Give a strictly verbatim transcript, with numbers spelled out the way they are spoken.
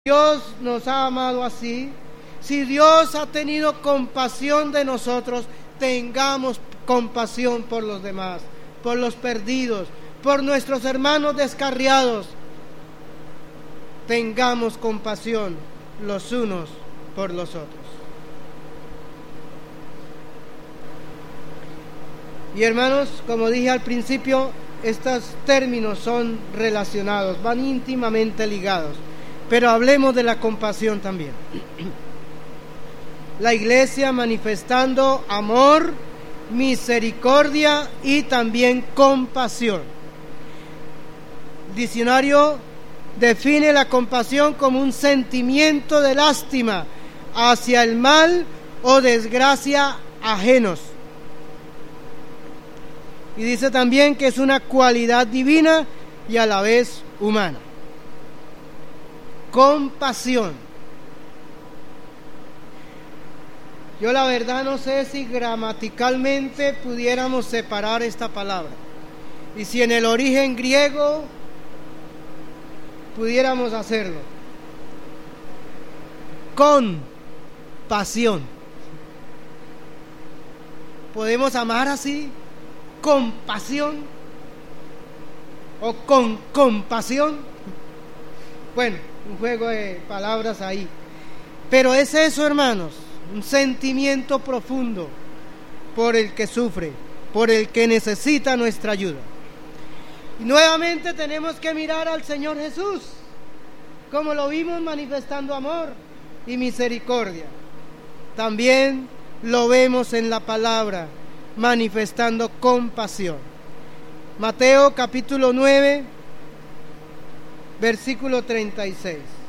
Dios nos ha amado así, si Dios ha tenido compasión de nosotros, tengamos compasión por los demás, por los perdidos, por nuestros hermanos descarriados. Tengamos compasión los unos por los otros. Y hermanos, como dije al principio, estos términos son relacionados, van íntimamente ligados. Pero hablemos de la compasión también. La iglesia manifestando amor, misericordia y también compasión. El diccionario define la compasión como un sentimiento de lástima hacia el mal o desgracia ajenos. Y dice también que es una cualidad divina y a la vez humana. Compasión. Yo la verdad no sé si gramaticalmente pudiéramos separar esta palabra. Y si en el origen griego pudiéramos hacerlo. Compasión. ¿Podemos amar así? ¿Compasión? ¿O con compasión? Bueno, un juego de palabras ahí. Pero es eso, hermanos, un sentimiento profundo por el que sufre, por el que necesita nuestra ayuda. Y nuevamente tenemos que mirar al Señor Jesús, como lo vimos manifestando amor y misericordia. También lo vemos en la palabra, manifestando compasión. Mateo capítulo nueve, versículo treinta y seis.